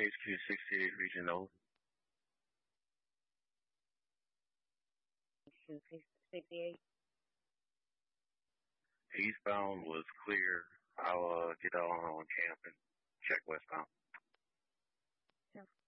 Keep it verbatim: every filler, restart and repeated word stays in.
H Q sixty-eight Regional. H Q sixty-eight. Eastbound was clear. I'll uh, get on on camp and check westbound. Yeah.